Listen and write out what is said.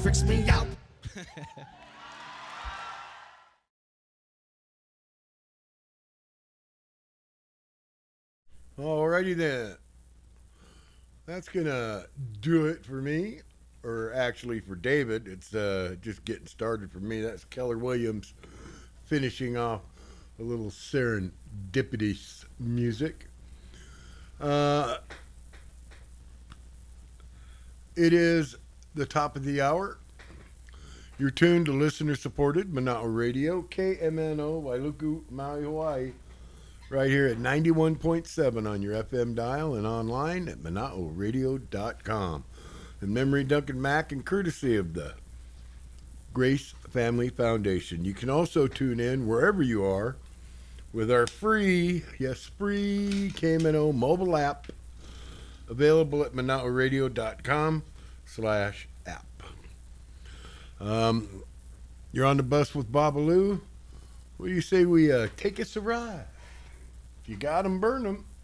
freaks me out. Alrighty then. That's gonna do it for me, or actually for David. It's just getting started for me. That's Keller Williams finishing off a little serendipity music. Uh, it is the top of the hour. You're tuned to listener supported Mana'o Radio, KMNO, Wailuku, Maui, Hawaii, right here at 91.7 on your FM dial and online at Mana'oRadio.com. In memory, Duncan Mack, and courtesy of the Grace Family Foundation. You can also tune in wherever you are with our free KMNO mobile app available at Mana'oRadio.com/app. You're on the bus with Babalu. What do you say we take us a ride? If you got 'em, burn 'em.